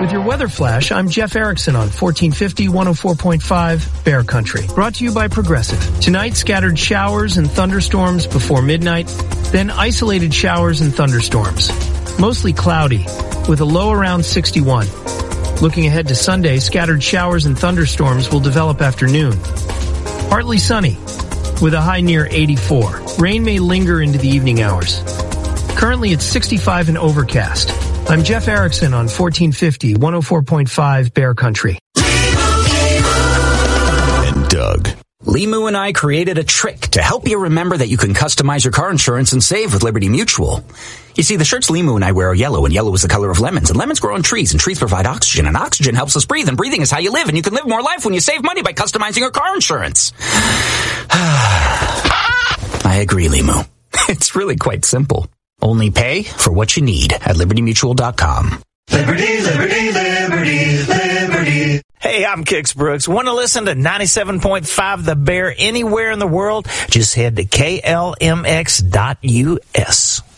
With your weather flash, I'm Jeff Erickson on 1450 104.5 Bear Country. Brought to you by Progressive. Tonight, scattered showers and thunderstorms before midnight, then isolated showers and thunderstorms. Mostly cloudy, with a low around 61. Looking ahead to Sunday, scattered showers and thunderstorms will develop after noon. Partly sunny, with a high near 84. Rain may linger into the evening hours. Currently, it's 65 and overcast. I'm Jeff Erickson on 1450 104.5 Bear Country. And Doug. Limu and I created a trick to help you remember that you can customize your car insurance and save with Liberty Mutual. You see, the shirts Limu and I wear are yellow, and yellow is the color of lemons, and lemons grow on trees, and trees provide oxygen, and oxygen helps us breathe, and breathing is how you live, and you can live more life when you save money by customizing your car insurance. I agree, Limu. It's really quite simple. Only pay for what you need at libertymutual.com. Liberty, liberty, liberty, liberty. Hey, I'm Kix Brooks. Want to listen to 97.5 The Bear anywhere in the world? Just head to klmx.us.